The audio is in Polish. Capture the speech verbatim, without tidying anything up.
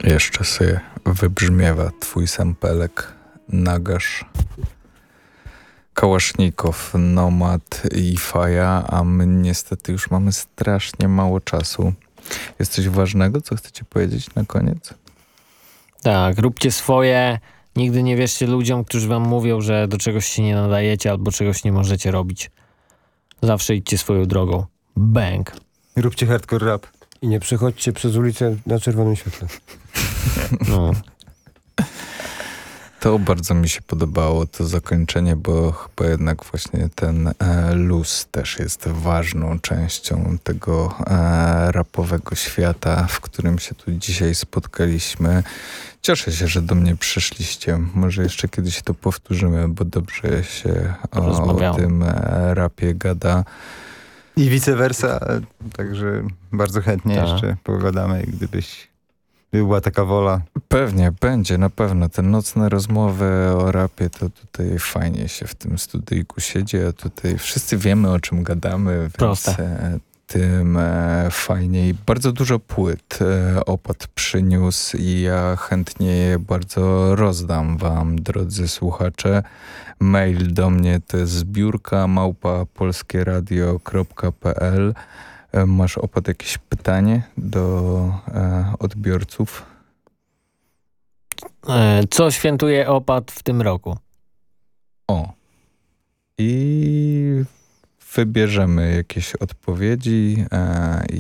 Jeszcze sobie wybrzmiewa twój sampelek, Nagasz, Kałasznikow, Nomad i Faja, a my niestety już mamy strasznie mało czasu. Jest coś ważnego, co chcecie powiedzieć na koniec? Tak, róbcie swoje. Nigdy nie wierzcie ludziom, którzy wam mówią, że do czegoś się nie nadajecie albo czegoś nie możecie robić. Zawsze idźcie swoją drogą. Bang. Róbcie hardcore rap. I nie przechodźcie przez ulicę na czerwonym świetle. No. To bardzo mi się podobało, to zakończenie, bo chyba jednak właśnie ten e, luz też jest ważną częścią tego e, rapowego świata, w którym się tu dzisiaj spotkaliśmy. Cieszę się, że do mnie przyszliście. Może jeszcze kiedyś to powtórzymy, bo dobrze się o, o tym e, rapie gada. I vice versa, także bardzo chętnie Ta. jeszcze pogadamy, gdybyś gdyby była taka wola. Pewnie, będzie, na pewno. Te nocne rozmowy o rapie, to tutaj fajnie się w tym studyjku siedzi, a tutaj wszyscy wiemy, o czym gadamy, więc Proste. e, tym e, fajniej. Bardzo dużo płyt e, Opad przyniósł i ja chętnie je bardzo rozdam wam, drodzy słuchacze. Mail do mnie to jest zbiórka małpa polskieradio kropka pe el. E, masz, Opad, jakieś pytanie do e, odbiorców? E, Co świętuje Opad w tym roku? O. I wybierzemy jakieś odpowiedzi e,